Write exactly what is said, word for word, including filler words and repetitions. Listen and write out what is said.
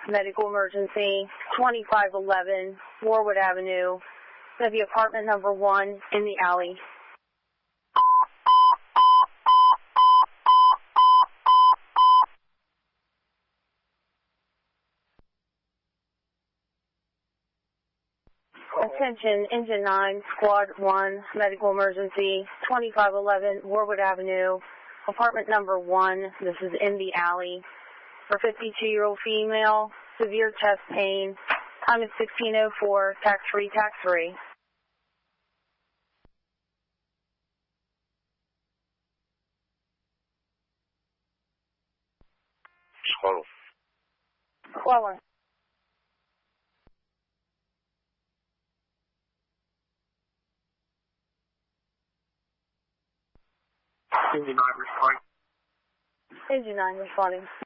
medical emergency, twenty-five eleven Warwood Avenue. It's going to be apartment number one in the alley. Attention, Engine nine, Squad one, medical emergency, twenty-five eleven Warwood Avenue, apartment number one. This is in the alley. For fifty-two-year-old female, severe chest pain. Time is sixteen oh four, tax free, tax free. Swallow. Swallow. Engine nine responding. Engine nine responding.